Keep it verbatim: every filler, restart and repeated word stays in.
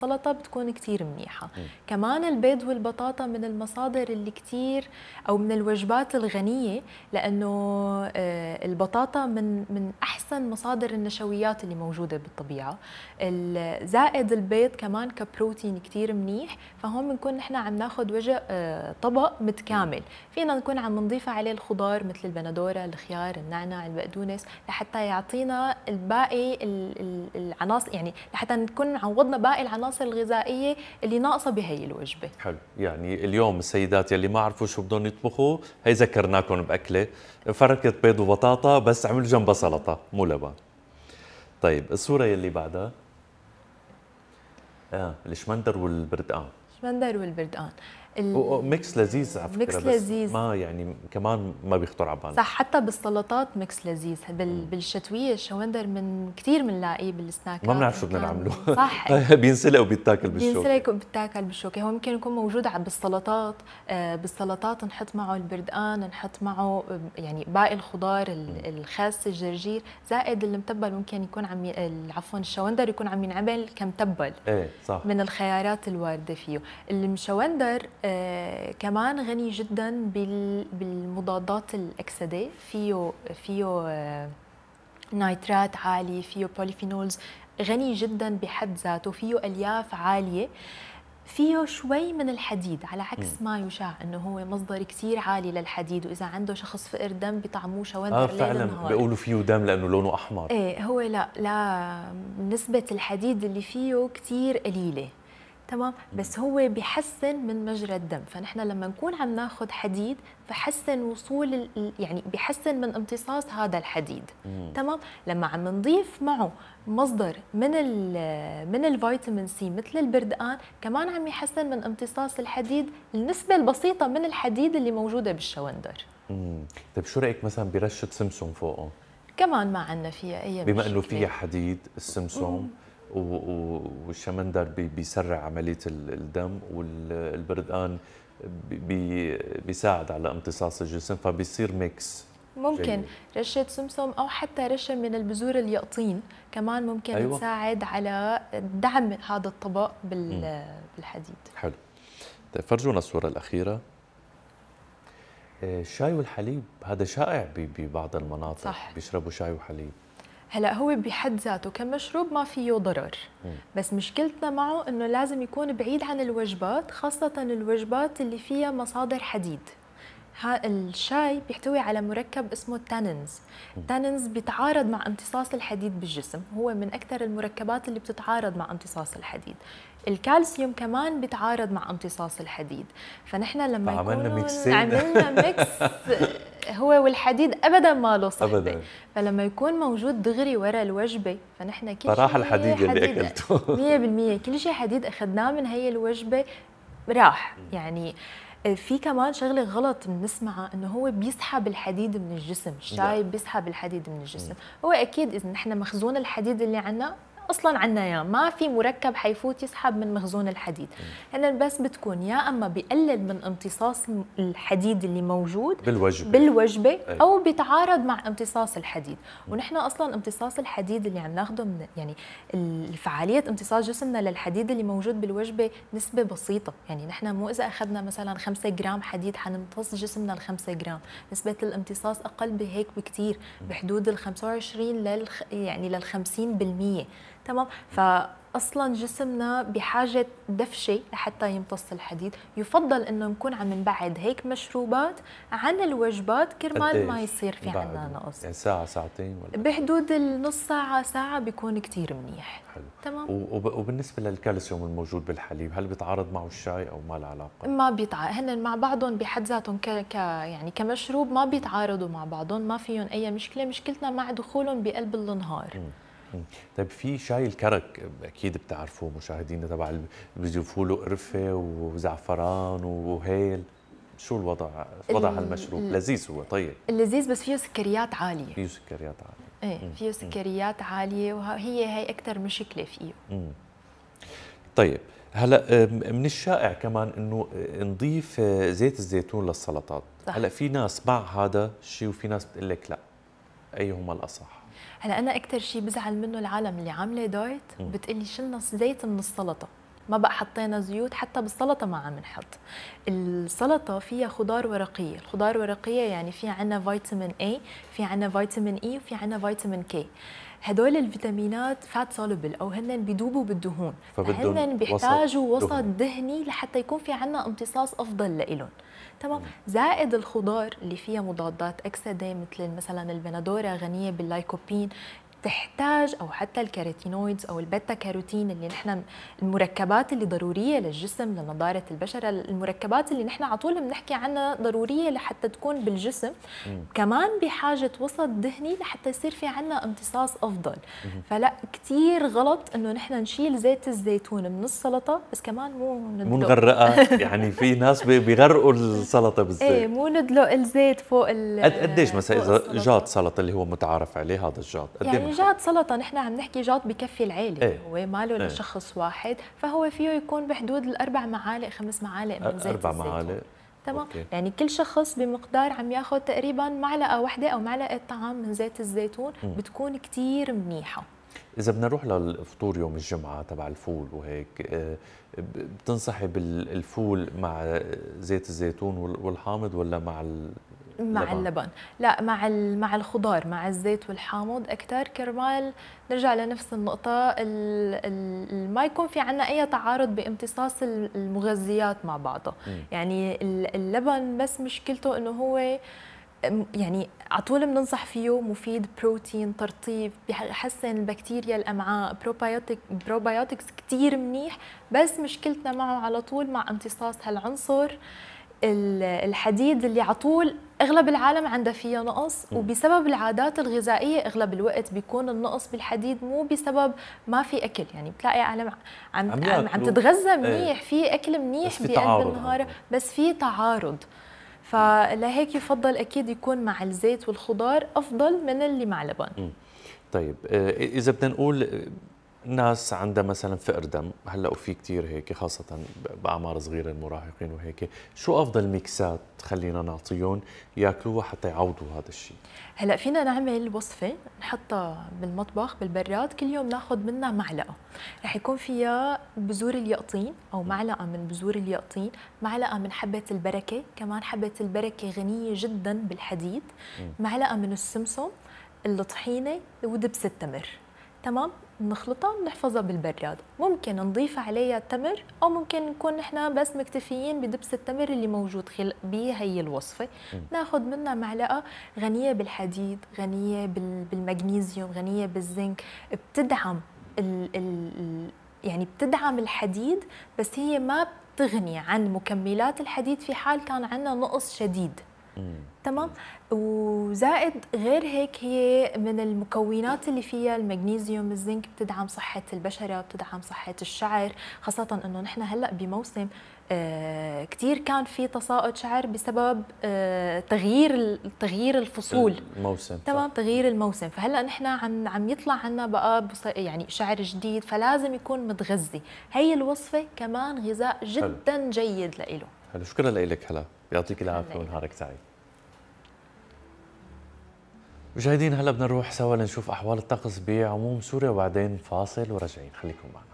السلطة بتكون كتير منيحة. م. كمان البيض والبطاطا من المصادر اللي كتير أو من الوجبات الغنية، لأنه آه، البطاطا من من أحسن مصادر النشويات اللي موجودة بالطبيعة. زائد البيض كمان كبروتين كتير منيح، فهون بنكون نحن عم ناخد وجه آه، طبق متكامل. فينا نكون عم نضيف عليه الخضار مثل البندورة، الخيار، النعناع، البقدونس، لحتى يعطينا الباقي العناصر، يعني لحتى نكون عوضنا باقي العناصر الغذائيه اللي ناقصه بهي الوجبه. حلو، يعني اليوم السيدات يلي ما عرفوا شو بدهم يطبخوا هي ذكرناكم باكله، فركه بيض وبطاطا بس عملوا جنبها سلطه مو لبن. طيب الصوره يلي بعدها اه الشمندر والبردقان. الشمندر والبردقان ميكس لذيذ على فكره، ميكس بس لذيذ. ما يعني كمان ما بيخطر على بالنا. صح، حتى بالسلطات ميكس لذيذ. بال... بالشتويه الشوندر من كثير بنلاقيه بالسناكات، ما بنعرف شو بدنا نعمله. صح. بينسلق وبيتاكل بالشوكه. بينسلق وبيتاكل بالشوكه. هو ممكن يكون موجود بالسلطات. آه بالسلطات نحط معه البردقان، نحط معه يعني باقي الخضار، الخس، الجرجير، زائد المتبل ممكن يكون عم ي... عفوا الشوندر يكون عم ينعمل كمتبل. ايه صح. من الخيارات الوارده فيه. المشوندر آه كمان غني جدا بال... بالمضادات الاكسده. فيه فيه آه نايترات عالي، فيه بوليفينولز، غني جدا بحد ذاته، فيه الياف عاليه، فيه شوي من الحديد، على عكس ما يشاع انه هو مصدر كثير عالي للحديد، واذا عنده شخص فقر دم بيطعموه شوندر اه ليل فعلا نهار. بيقولوا فيه دم لانه لونه احمر. ايه هو لا لا نسبه الحديد اللي فيه كثير قليله. تمام، بس هو بيحسن من مجرى الدم. فنحن لما نكون عم ناخذ حديد بحسن وصول يعني بحسن من امتصاص هذا الحديد. مم. تمام، لما عم نضيف معه مصدر من من الفيتامين سي مثل البردقان، كمان عم يحسن من امتصاص الحديد، النسبه البسيطه من الحديد اللي موجوده بالشوندر. امم طيب شو رايك مثلا برشه سمسم فوقه؟ كمان ما عندنا فيها اي مشكله، بما انه فيها حديد السمسم والشمندر بيسرع عمليه الدم، والبردقان بيساعد على امتصاص الجسم، فبيصير ميكس. ممكن جيد. رشة سمسم أو حتى رشة من البذور اليقطين كمان ممكن أيوة. تساعد على دعم هذا الطبق بالحديد. حلو. طيب فرجونا الصورة الأخيرة. الشاي والحليب هذا شائع ببعض المناطق. صح. بيشربوا شاي وحليب. هلا هو بحد ذاته كمشروب ما فيه ضرر، مم. بس مشكلتنا معه انه لازم يكون بعيد عن الوجبات، خاصة الوجبات اللي فيها مصادر حديد. الشاي بيحتوي على مركب اسمه التانينز. التانينز بيتعارض مع امتصاص الحديد بالجسم، هو من أكثر المركبات اللي بتتعارض مع امتصاص الحديد. الكالسيوم كمان بيتعارض مع امتصاص الحديد. فنحن لما عملنا ميكسين عملنا ميكس هو والحديد ابدا ما له صحبه أبداً. فلما يكون موجود دغري ورا الوجبه، فنحن كل فراح الحديد اللي اكلته مية بالمية كل شيء حديد اخذناه من هي الوجبه راح. يعني في كمان شغله غلط بنسمعها انه هو بيسحب الحديد من الجسم، الشاي بيسحب الحديد من الجسم. هو اكيد اذا نحن مخزون الحديد اللي عندنا اصلا عندنا اياه، ما في مركب حيفوت يسحب من مخزون الحديد. هنا بس بتكون يا اما بيقلل من امتصاص الحديد اللي موجود بالوجبه بالوجبه او بيتعارض مع امتصاص الحديد. ونحن اصلا امتصاص الحديد اللي عم ناخده من يعني الفعاليه امتصاص جسمنا للحديد اللي موجود بالوجبه نسبه بسيطه. يعني نحن مو اذا اخذنا مثلا خمسة جرام حديد حنمتص جسمنا ال خمسة جرام، نسبه الامتصاص اقل بهيك بكثير، بحدود ال خمسة وعشرين لل يعني لل خمسين بالمية. تمام، فاصلا جسمنا بحاجه دفشه لحتى يمتص الحديد. يفضل انه نكون عم نبعد هيك مشروبات عن الوجبات كرمال ما يصير في عندنا نقص. يعني ساعه ساعتين ولا بحدود النص ساعه ساعه بيكون كثير منيح. حلو. تمام. وبالنسبه للكالسيوم الموجود بالحليب، هل بيتعارض معه الشاي او ما له علاقه؟ ما بيتعارض، هن مع بعضهم بحد ذاتهم ك... ك يعني كمشروب ما بيتعارضوا مع بعضهم، ما فيهم اي مشكله. مشكلتنا مع دخولهم بقلب النهار. م. طيب في شاي الكرك اكيد بتعرفوه مشاهدينا، تبع اللي بيضيفوا له قرفه وزعفران وهيل، شو الوضع وضع هالمشروب؟ لذيذ هو طيب، لذيذ بس فيه سكريات عاليه. فيه سكريات عاليه. ايه فيه سكريات عاليه، وهي هي اكثر مشكله فيه. مم. طيب هلا من الشائع كمان انه نضيف زيت الزيتون للسلطات. صح. هلا في ناس مع هذا الشيء وفي ناس بتقول لك لا، ايهما الاصح؟ هلا انا اكثر شيء بزعل منه العالم اللي عامله دايت بتقلي شلنا زيت من السلطه. ما بقى حطينا زيوت، حتى بالسلطه ما عم نحط. السلطه فيها خضار ورقيه، الخضار ورقيه يعني في عنا فيتامين A، في عنا فيتامين E، وفي عنا فيتامين K. هدول الفيتامينات فات سولوبل او هن بيدوبوا بالدهون، فهن بيحتاجوا وسط, وسط دهني لحتى يكون في عنا امتصاص افضل لإلهم. تمام. زائد الخضار اللي فيها مضادات اكسده مثل مثلا الفينادورا غنيه باللايكوبين، تحتاج او حتى الكاروتينويدز او البيتا كاروتين اللي نحن المركبات اللي ضروريه للجسم لنضاره البشره، المركبات اللي نحن على طول بنحكي عنها ضروريه لحتى تكون بالجسم، مم. كمان بحاجه وسط دهني لحتى يصير في عنا امتصاص افضل. مم. فلا كثير غلط انه نحن نشيل زيت الزيتون من السلطه، بس كمان مو ندلق مو نغرقها. يعني في ناس بيغرقوا السلطه بالزيت. ايه مو ندلق الزيت فوق ال قديش مثلا اذا جات سلطه اللي هو متعارف عليه هذا الجات يعني جات سلطه نحن عم نحكي جات بكفي العيله، ايه؟ هو ماله ايه؟ لشخص واحد، فهو فيه يكون بحدود الاربع معالق خمس معالق من زيت اربع الزيتون. معالق تمام. أوكي. يعني كل شخص بمقدار عم ياخذ تقريبا معلقه واحده او معلقه طعام من زيت الزيتون، م. بتكون كثير منيحه. اذا بدنا نروح للفطور يوم الجمعه تبع الفول وهيك، بتنصحي بالفول مع زيت الزيتون والحامض ولا مع مع اللبن؟ اللبن لا، مع مع الخضار، مع الزيت والحامض اكثر، كرمال نرجع لنفس النقطه، ال ال ما يكون في عنا اي تعارض بامتصاص المغذيات مع بعضها. م. يعني اللبن بس مشكلته انه هو يعني على طول بننصح فيه، مفيد، بروتين، ترطيب، بيحسن البكتيريا الامعاء، بروبايوتيك بروبايوتكس كثير منيح، بس مشكلتنا معه على طول مع امتصاص هالعنصر الحديد اللي على طول اغلب العالم عندها فيها نقص، وبسبب العادات الغذائيه اغلب الوقت بيكون النقص بالحديد مو بسبب ما في اكل، يعني بتلاقي عالم عم عم, عم تتغذى منيح، ايه؟ في اكل منيح بقلب النهار، بس في تعارض. فلهيك يفضل اكيد يكون مع الزيت والخضار افضل من اللي مع لبن. طيب اذا بدنا نقول ناس عندها مثلا فقر دم هلا، وفي كثير هيك خاصه باعمار صغيره المراهقين وهيك، شو افضل ميكسات خلينا نعطيهم ياكلوها حتى يعوضوا هذا الشيء؟ هلا فينا نعمل وصفه نحطها بالمطبخ بالبراد، كل يوم ناخذ منها معلقه، رح يكون فيها بذور اليقطين او معلقه من بذور اليقطين، معلقه من حبه البركه، كمان حبه البركه غنيه جدا بالحديد، معلقه من السمسم، الطحينه، ودبس التمر. تمام. بنخلطها بنحفظها بالبراد، ممكن نضيف عليها تمر او ممكن نكون نحن بس مكتفيين بدبس التمر اللي موجود بهي الوصفه. ناخذ منها معلقه غنيه بالحديد، غنيه بالمغنيسيوم، غنيه بالزنك، بتدعم ال ال يعني بتدعم الحديد، بس هي ما بتغني عن مكملات الحديد في حال كان عندنا نقص شديد. مم. تمام. وزائد غير هيك هي من المكونات اللي فيها المغنيسيوم، الزنك، بتدعم صحة البشرة، بتدعم صحة الشعر، خاصة انه نحن هلا بموسم آه كثير كان في تساقط شعر بسبب آه تغيير تغيير الفصول، الموسم. تمام. تغيير الموسم، فهلا نحن عم عم يطلع عنا بقى يعني شعر جديد، فلازم يكون متغذي. هي الوصفة كمان غذاء جدا حلو. جيد لإله. حلو، شكرا لك هلا، يعطيك العافية ونهارك سعيد. مشاهدين هلا بدنا نروح سوا لنشوف احوال الطقس بعموم سوريا وبعدين فاصل وراجعين، خليكم معنا.